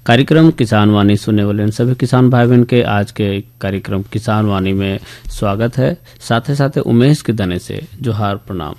कार्यक्रम किसान वाणी सुनने वाले सभी किसान भाई बहन के आज के कार्यक्रम किसान वाणी में स्वागत है। साथ ही साथ उमेश के दने से जोहार प्रणाम।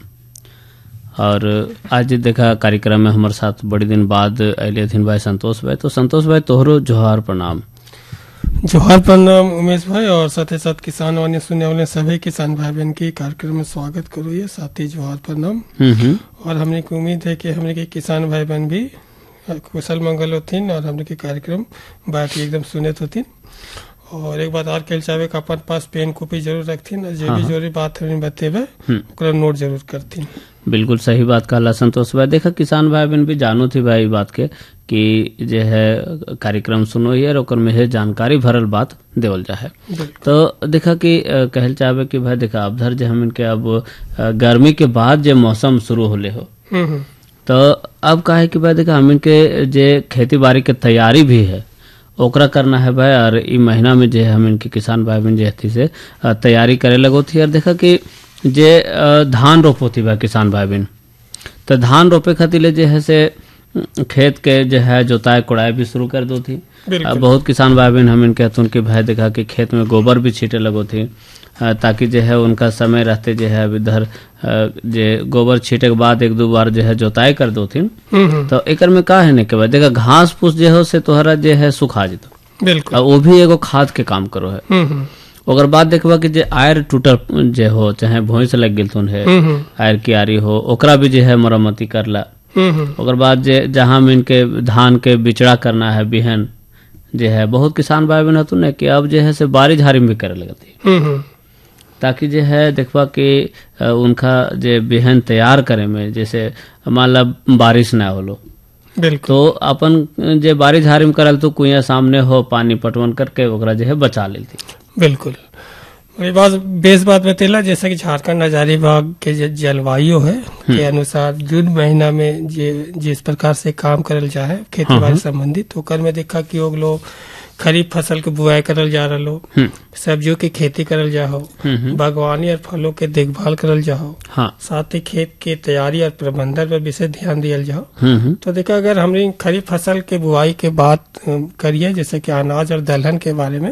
और आज देखा कार्यक्रम में हमारे साथ बड़ी दिन बाद अले दिन भाई संतोष भाई। तो संतोष भाई तोहरो जोहार प्रणाम। जोहार प्रणाम उमेश भाई, और साथ ही साथ किसान वाणी सुनने वाले सभी किसान भाई बहन के कार्यक्रम में स्वागत करो। ये साथ ही जोहार प्रणाम। और हमने की उम्मीद है कि हमने के किसान भाई बहन भी कुशल मंगल होतीन और हमने के कार्यक्रम बाकी एकदम सुनत होतीन। और एक बात और कहल चाहे कि अपन पास पेन कॉपी जरूर रखतीन और जो भी जरूरी बात हमें बतेबे ओकरा नोट जरूर करतीन। बिल्कुल सही बात कहला संतोष भाई। देखा किसान भाई बहन भी जानो थी भाई बात के कि जो है कार्यक्रम सुनो यार ओकर में है जानकारी भरल बात देवल जाए। तो देखा कि कहल चाहे कि भाई देखा अब धर जो हम इनके अब गर्मी के बाद जो मौसम शुरू होले हो तो अब का है कि भाई देखा हम इनके जे खेती बाड़ी के तैयारी भी है ओकरा करना है भाई। और ई महीना में जो है हम इनके किसान भाई बहन जे से तैयारी करे लगो थी। और देखा कि जे धान रोपो थी भाई किसान भाई बहन, तो धान रोपे खातिर जो है से खेत के जो है जोताई कोड़ाई भी शुरू कर दो थी। बहुत किसान भाई बहन हम इनके उनके भाई देखा कि खेत में गोबर भी छीटे लगो थी ताकि जो है उनका समय रहते जो है इधर जो गोबर छीटे के बाद एक दो बार जो है जोताई कर दो थी। तो एक में का है न के बाद देखा घास फूस जो है से तोहरा जो है सुखा जितो। बिल्कुल। वो भी एगो खाद के काम करो है। ओकर बाद देखबा कि जे आयर टूटल जे हो चाहे भैंस लग गेल तुन है आयर कियारी हो ओकरा भी जो है मरम्मती करला। ओकर बाद जे जहां में इनके धान के बिचड़ा करना है बिहन जो है बहुत किसान भाई बहन हतु न कि अब जो है से बारिश झारी में करे लगती ताकि जो है देखबा कि उनका जे बिहन तैयार करे में जैसे मान ला बारिश ना होलो तो अपन जे बारिश झारी में करल तो कुइया सामने हो पानी पटवन करके ओकरा जो है बचा लेती। बिल्कुल। बेस बात बतेला जैसा कि झारखंड हजारी बाग के जलवायु है के अनुसार जून महीना में जिस प्रकार से काम करल जाए खेती बाड़ी संबंधित ओकर में देखा कि लोग खरीफ फसल के बुआई करल जा रहा हो, सब्जियों की खेती करल जा हो, बागवानी और फलों के देखभाल करल जा हो, साथ ही खेत की तैयारी और प्रबंधन पर विशेष ध्यान दिया जाओ। तो देखा अगर हमने खरीफ फसल के बुआई के बात करिए जैसे कि अनाज और दलहन के बारे में